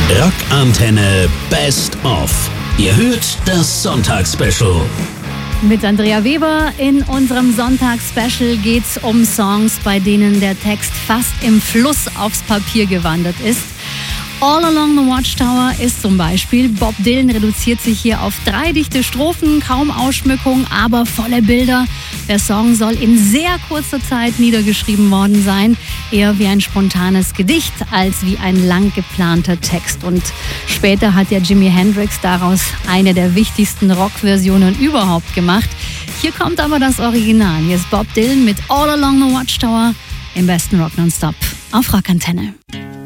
Rockantenne Best of. Ihr hört das Sonntagsspecial. Mit Andrea Weber in unserem Sonntagsspecial geht's um Songs, bei denen der Text fast im Fluss aufs Papier gewandert ist. All Along the Watchtower ist zum Beispiel. Bob Dylan reduziert sich hier auf 3 dichte Strophen, kaum Ausschmückung, aber volle Bilder. Der Song soll in sehr kurzer Zeit niedergeschrieben worden sein. Eher wie ein spontanes Gedicht als wie ein lang geplanter Text. Und später hat ja Jimi Hendrix daraus eine der wichtigsten Rockversionen überhaupt gemacht. Hier kommt aber das Original. Hier ist Bob Dylan mit All Along the Watchtower im besten Rock Nonstop auf Rockantenne.